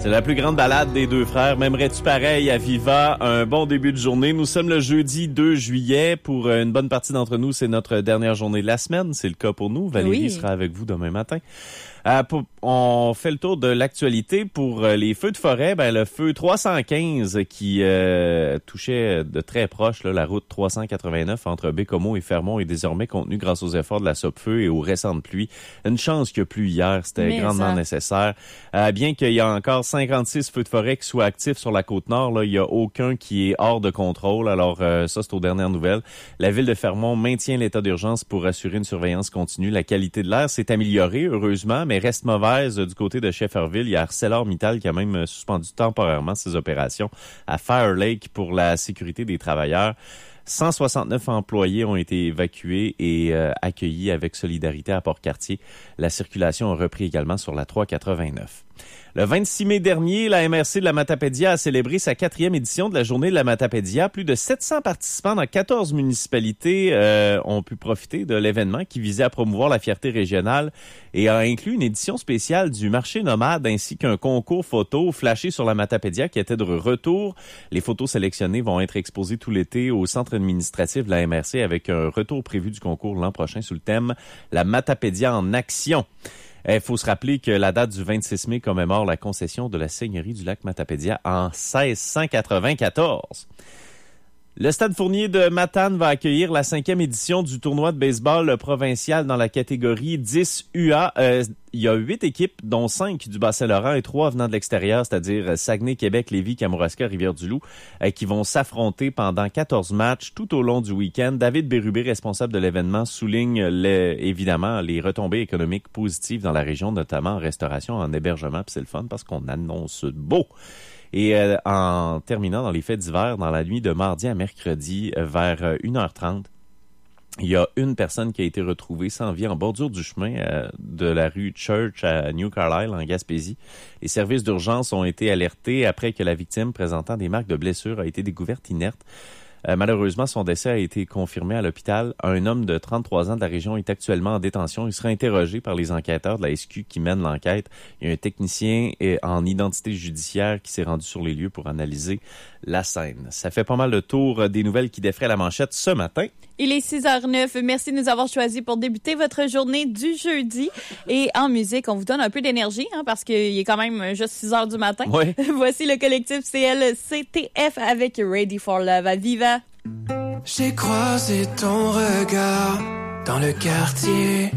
C'est la plus grande balade des deux frères. M'aimerais-tu pareil à Viva? Un bon début de journée. Nous sommes le jeudi 2 juillet. Pour une bonne partie d'entre nous, c'est notre dernière journée de la semaine. C'est le cas pour nous. Valérie sera avec vous demain matin. On fait le tour de l'actualité pour les feux de forêt. Le feu 315 qui touchait de très proche la route 389 entre Bécomo et Fermont est désormais contenu grâce aux efforts de la Sopfeu et aux récentes pluies. Une chance qu'il n'y a plus hier, c'était grandement nécessaire. Bien qu'il y a encore 56 feux de forêt qui soient actifs sur la Côte-Nord, il n'y a aucun qui est hors de contrôle. Alors ça, c'est aux dernières nouvelles. La ville de Fermont maintient l'état d'urgence pour assurer une surveillance continue. La qualité de l'air s'est améliorée, heureusement, mais reste mauvaise du côté de Shefferville. Il y a ArcelorMittal qui a même suspendu temporairement ses opérations à Fire Lake pour la sécurité des travailleurs. 169 employés ont été évacués et accueillis avec solidarité à Port-Cartier. La circulation a repris également sur la 389. Le 26 mai dernier, la MRC de la Matapédia a célébré sa 4e édition de la Journée de la Matapédia. Plus de 700 participants dans 14 municipalités ont pu profiter de l'événement qui visait à promouvoir la fierté régionale et a inclus une édition spéciale du marché nomade ainsi qu'un concours photo flashé sur la Matapédia qui était de retour. Les photos sélectionnées vont être exposées tout l'été au centre administratif de la MRC avec un retour prévu du concours l'an prochain sous le thème « La Matapédia en action ». Il faut se rappeler que la date du 26 mai commémore la concession de la seigneurie du lac Matapédia en 1694. Le Stade Fournier de Matane va accueillir la 5e édition du tournoi de baseball provincial dans la catégorie 10 UA. Il y a 8 équipes, dont 5 du Bas-Saint-Laurent et 3 venant de l'extérieur, c'est-à-dire Saguenay, Québec, Lévis, Kamouraska, Rivière-du-Loup, qui vont s'affronter pendant 14 matchs tout au long du week-end. David Bérubé, responsable de l'événement, souligne évidemment les retombées économiques positives dans la région, notamment en restauration, en hébergement, puis c'est le fun parce qu'on annonce beau. Et en terminant dans les faits divers, dans la nuit de mardi à mercredi, vers 1h30, il y a une personne qui a été retrouvée sans vie en bordure du chemin de la rue Church à New Carlisle, en Gaspésie. Les services d'urgence ont été alertés après que la victime, présentant des marques de blessures, a été découverte inerte. Malheureusement, son décès a été confirmé à l'hôpital. Un homme de 33 ans de la région est actuellement en détention. Il sera interrogé par les enquêteurs de la SQ qui mènent l'enquête. Il y a un technicien en identité judiciaire qui s'est rendu sur les lieux pour analyser la scène. Ça fait pas mal le tour des nouvelles qui défraient la manchette ce matin. Il est 6h09. Merci de nous avoir choisis pour débuter votre journée du jeudi. Et en musique, on vous donne un peu d'énergie parce qu'il est quand même juste 6h du matin. Oui. Voici le collectif CLCTF avec Ready for Love à Viva. J'ai croisé ton regard dans le quartier.